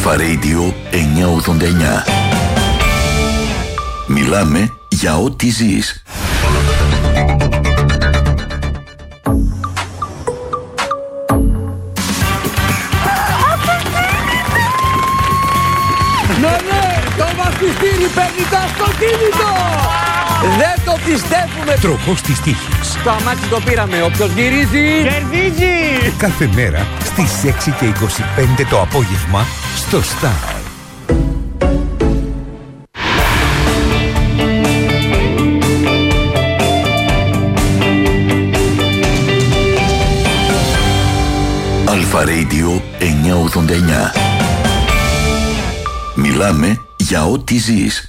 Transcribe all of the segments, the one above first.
Αλφα Radio 989. Μιλάμε για ό,τι ζεις. Το βαφιστήρι παίρνει το αυτοκίνητο! Δεν το πιστεύουμε! Τροχός της τύχης. Το αμάξι το πήραμε. Όποιος γυρίζει κερδίζει! Κάθε μέρα στις 6:25 το απόγευμα στο Star. Αλφα Radio 989. Μιλάμε για ό,τι ζεις.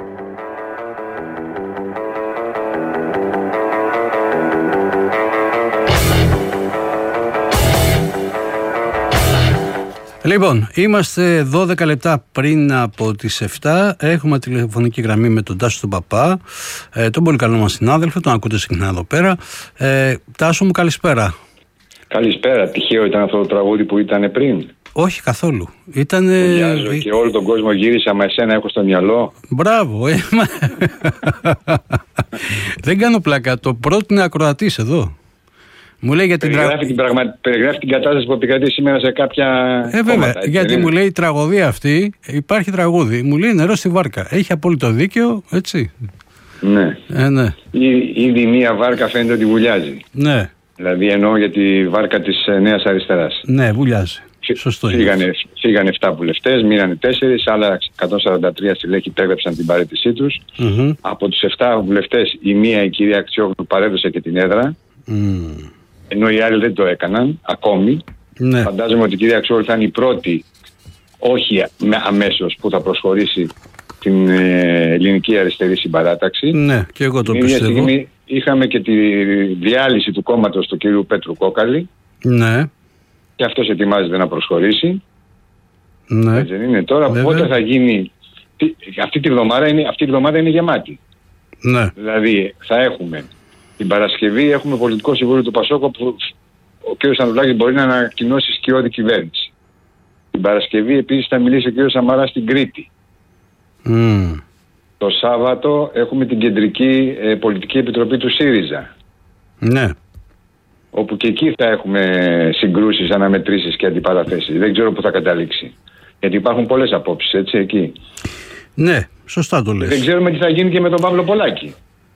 Λοιπόν, είμαστε 12 λεπτά πριν από τις 7. Έχουμε τηλεφωνική γραμμή με τον Τάσο τον Παπά, τον πολύ καλό μας συνάδελφο, τον ακούτε συχνά εδώ πέρα. Τάσο μου, καλησπέρα. Καλησπέρα. Τυχαίο ήταν αυτό το τραγούδι που ήταν πριν? Όχι καθόλου. Ήταν. Και όλο τον κόσμο γύρισα, μα εσένα έχω στο μυαλό. Μπράβο. Δεν κάνω πλάκα. Το πρότεινε ακροατής εδώ. Μου λέει για περιγράφει την κατάσταση που επικρατεί σήμερα σε κάποια. Βέβαια. Γιατί μου λέει η τραγωδία αυτή, υπάρχει τραγούδι. Μου λέει νερό στη βάρκα. Έχει απόλυτο δίκαιο, έτσι. Ναι. Ναι. Ήδη μία βάρκα φαίνεται ότι βουλιάζει. Ναι. Δηλαδή εννοώ για τη βάρκα της Νέας Αριστεράς. Ναι, βουλιάζει. Σωστό. Φύγανε 7 βουλευτές, μείνανε 4, άλλα 143 στελέχη υπέγραψαν την παραίτησή τους. Από τους 7 βουλευτές, η μία, η κυρία Αξιόγλου, παρέδωσε και την έδρα. Ενώ οι άλλοι δεν το έκαναν ακόμη. Ναι. Φαντάζομαι ότι η κυρία Αξιόγλου θα είναι η πρώτη, όχι αμέσως, που θα προσχωρήσει την ελληνική αριστερή συμπαράταξη. Ναι, και εγώ το πιστεύω. Μια στιγμή είχαμε και τη διάλυση του κόμματος του κυρίου Πέτρου Κόκαλη. Ναι. Και αυτός ετοιμάζεται να προσχωρήσει. Ναι. Έτσι δεν είναι? Τώρα πότε θα γίνει? Αυτή τη εβδομάδα είναι γεμάτη. Ναι. Δηλαδή θα έχουμε την Παρασκευή, έχουμε πολιτικό συμβούλιο του Πασόκο που ο κ. Ανδρουλάκης μπορεί να ανακοινώσει σκιώδη κυβέρνηση. Την Παρασκευή επίσης θα μιλήσει ο κ. Σαμαράς στην Κρήτη. Το Σάββατο έχουμε την κεντρική πολιτική επιτροπή του ΣΥΡΙΖΑ. Ναι. Όπου και εκεί θα έχουμε συγκρούσεις, αναμετρήσεις και αντιπαραθέσεις. Δεν ξέρω πού θα καταλήξει. Γιατί υπάρχουν πολλές απόψεις, έτσι, εκεί. Ναι, σωστά το λες. Δεν ξέρουμε τι θα γίνει και με τον Παύλο Πολάκη.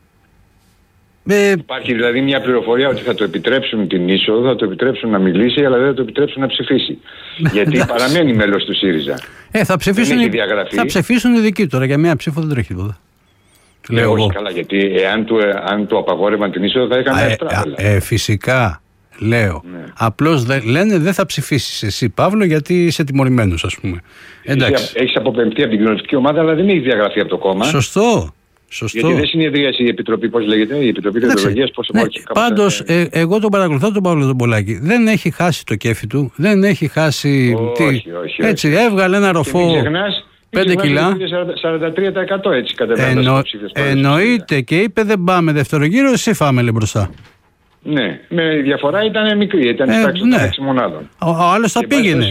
Υπάρχει δηλαδή μια πληροφορία ότι θα το επιτρέψουν την είσοδο, θα το επιτρέψουν να μιλήσει, αλλά δεν θα το επιτρέψουν να ψηφίσει. Γιατί παραμένει μέλος του ΣΥΡΙΖΑ. Θα ψηφίσουν οι δικοί τώρα, για μια ψήφο δεν τρέχει τίποτα. Λέω όχι καλά, γιατί αν του απαγόρευαν την είσοδο θα έκανε αστράβελα. Φυσικά, λέω. Ναι. Απλώς λένε δεν θα ψηφίσεις εσύ, Παύλο, γιατί είσαι τιμωρημένος, ας πούμε. Έχεις αποπεμπτεί από την κοινωνιστική ομάδα, αλλά δεν έχει διαγραφεί από το κόμμα. Σωστό. Γιατί δεν συνεδρίασε η Επιτροπή, πώς λέγεται, η Επιτροπή Διοντολογίας, πώς μόλις. Πάντως, εγώ τον παρακολουθώ τον Παύλο τον Πολάκη. Δεν έχει χάσει το κέφι του, δεν έχει χάσει. Όχι. Έτσι, έβγαλε ένα ροφό. 5 κιλά. 43% έτσι κατεβαίνοντας το ψήφιος. Εννοείται, και είπε δεν πάμε δεύτερο γύρο, εσύ φάμε λέει μπροστά. Ναι, με διαφορά ήταν μικρή, ήταν τάξη των 6 μονάδων. Ο άλλος θα πήγαινε.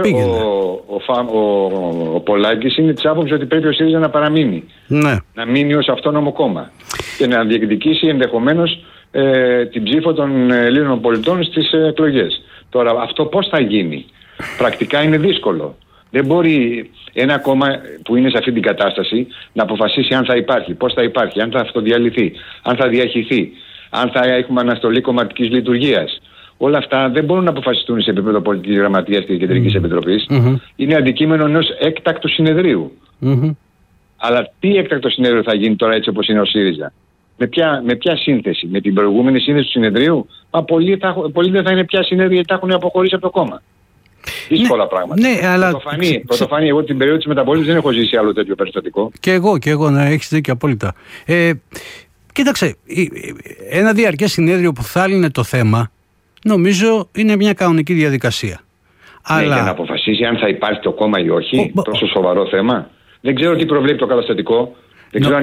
Ο Πολάκης είναι της άποψης ότι πρέπει ο ΣΥΡΙΖΑ να παραμείνει. Ναι. Να μείνει ως αυτόνομο κόμμα. Και να διεκδικήσει ενδεχομένως την ψήφο των Ελλήνων πολιτών στις εκλογές. Τώρα αυτό πώς θα γίνει? Πρακτικά είναι δύσκολο. Δεν μπορεί ένα κόμμα που είναι σε αυτή την κατάσταση να αποφασίσει αν θα υπάρχει, πώς θα υπάρχει, αν θα αυτοδιαλυθεί, αν θα διαχυθεί, αν θα έχουμε αναστολή κομματικής λειτουργίας. Όλα αυτά δεν μπορούν να αποφασιστούν σε επίπεδο πολιτικής γραμματείας και κεντρικής επιτροπής. Είναι αντικείμενο ενός έκτακτου συνεδρίου. Αλλά τι έκτακτο συνέδριο θα γίνει τώρα έτσι όπως είναι ο ΣΥΡΙΖΑ? Με ποια σύνθεση? Με την προηγούμενη σύνθεση του συνεδρίου? Πολλοί δεν θα είναι πια συνέδρια γιατί τα έχουν αποχωρήσει από το κόμμα. Δύσκολα πράγματα. Ναι, αλλά. Πρωτοφανή, εγώ την περίοδο της μεταπολίτευσης δεν έχω ζήσει άλλο τέτοιο περιστατικό. Και εγώ, ναι, έχεις δίκιο απόλυτα. Κοίταξε, ένα διαρκές συνέδριο που θα λύνε το θέμα, νομίζω είναι μια κανονική διαδικασία. Ναι, για να αποφασίσει αν θα υπάρχει το κόμμα ή όχι, τόσο σοβαρό θέμα. Δεν ξέρω τι προβλέπει το καταστατικό. Δεν ξέρω